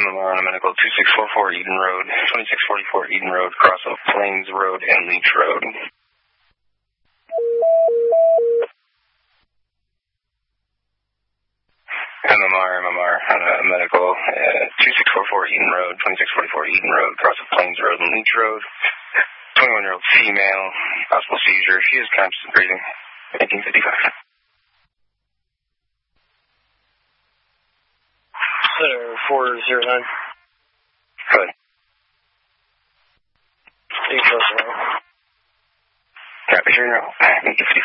MMR on a medical 2644 Eden Road, 2644 Eden Road, cross of Plains Road and Leach Road. MMR on a medical 2644 Eden Road, 2644 Eden Road, cross of Plains Road and Leach Road. 21-year-old female, possible seizure. She is conscious and breathing. 1855. Center 409. Good. Copy, Copy, 1855.